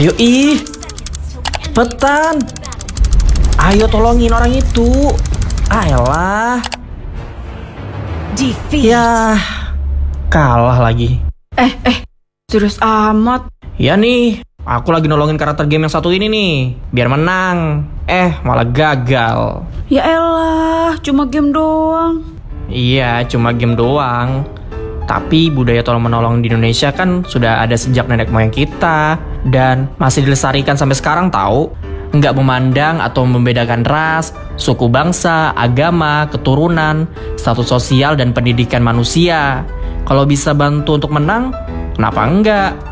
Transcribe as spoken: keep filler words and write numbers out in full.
Ayo ih, cepetan. Ayo tolongin orang itu. Ayolah. Defeat. Ya, kalah lagi. Eh, eh, serius amat. Ya nih, aku lagi nolongin karakter game yang satu ini nih, biar menang. Eh, malah gagal. Ya elah, cuma game doang. Iya, cuma game doang. Tapi budaya tolong-menolong di Indonesia kan sudah ada sejak nenek moyang kita. Dan masih dilestarikan sampai sekarang tahu. Nggak memandang atau membedakan ras, suku bangsa, agama, keturunan, status sosial, dan pendidikan manusia. Kalau bisa bantu untuk menang, kenapa enggak?